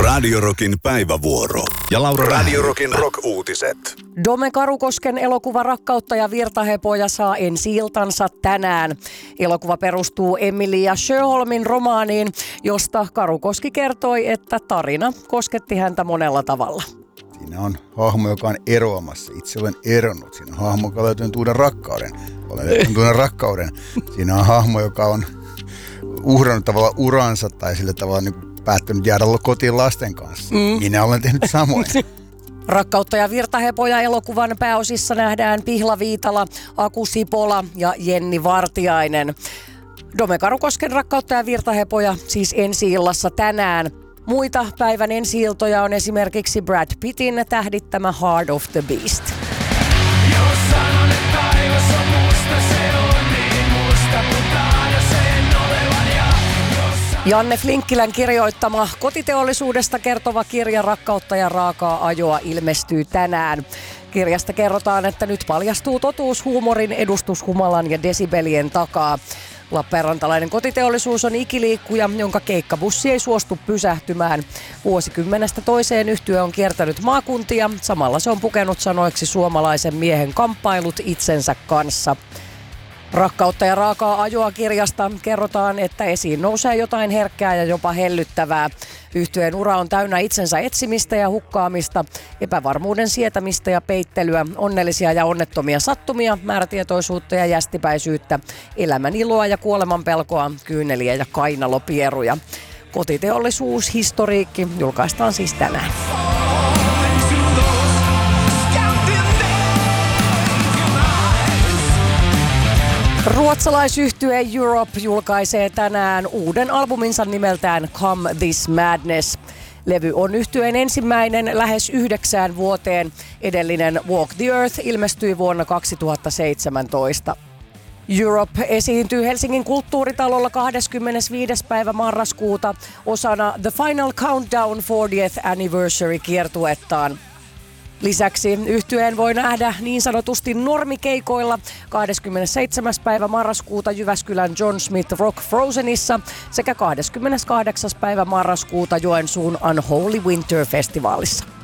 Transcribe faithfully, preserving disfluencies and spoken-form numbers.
Radio Rockin päivävuoro. Ja Laura Radio Rockin rock-uutiset. Dome Karukosken elokuva Rakkautta ja virtahepoja saa ensi-iltansa tänään. Elokuva perustuu Emilia Sjöholmin romaaniin, josta Karukoski kertoi, että tarina kosketti häntä monella tavalla. Siinä on hahmo, joka on eroamassa. Itse olen eronnut. Siinä on hahmo, joka löytyy uuden rakkauden. Olen löytynyt uuden rakkauden. Siinä on hahmo, joka on uhrannut tavallaan uransa tai sillä tavalla niin päättänyt jäädä kotiin lasten kanssa. Mm. Minä olen tehnyt samoin. Rakkautta ja virtahepoja elokuvan pääosissa nähdään Pihla Viitala, Aku Sipola ja Jenni Vartiainen. Dome Karukosken Rakkautta ja virtahepoja siis ensi-illassa tänään. Muita päivän ensi-iltoja on esimerkiksi Brad Pittin tähdittämä Heart of the Beast. Jos sanon, että taivas on musta, se on niin musta, mutta aina sen olevan ja Janne Flinkkilän kirjoittama kotiteollisuudesta kertova kirja Rakkautta ja raakaa ajoa ilmestyy tänään. Kirjasta kerrotaan, että nyt paljastuu totuus huumorin, edustushumalan ja desibelien takaa. Lappeenrantalainen kotiteollisuus on ikiliikkuja, jonka keikkabussi ei suostu pysähtymään. Vuosikymmenestä toiseen yhtye on kiertänyt maakuntia. Samalla se on pukenut sanoiksi suomalaisen miehen kamppailut itsensä kanssa. Rakkautta ja raakaa ajoa -kirjasta kerrotaan, että esiin nousee jotain herkkää ja jopa hellyttävää. Yhtyeen ura on täynnä itsensä etsimistä ja hukkaamista, epävarmuuden sietämistä ja peittelyä, onnellisia ja onnettomia sattumia, määrätietoisuutta ja jästipäisyyttä, elämän iloa ja kuoleman pelkoa, kyyneliä ja kainalopieruja. Kotiteollisuus historiikki julkaistaan siis tänään. Ruotsalaisyhtye Europe julkaisee tänään uuden albuminsa nimeltään Come This Madness. Levy on yhtyeen ensimmäinen lähes yhdeksään vuoteen. Edellinen Walk the Earth ilmestyi vuonna kaksituhattaseitsemäntoista. Europe esiintyy Helsingin kulttuuritalolla kahdeskymmenesviides päivä marraskuuta osana The Final Countdown fortieth Anniversary -kiertuettaan. Lisäksi yhtyeen voi nähdä niin sanotusti normikeikoilla kahdeskymmenesseitsemäs päivä marraskuuta Jyväskylän John Smith Rock Frozenissa sekä kahdeskymmeneskahdeksas päivä marraskuuta Joensuun Unholy Winter -festivaalissa.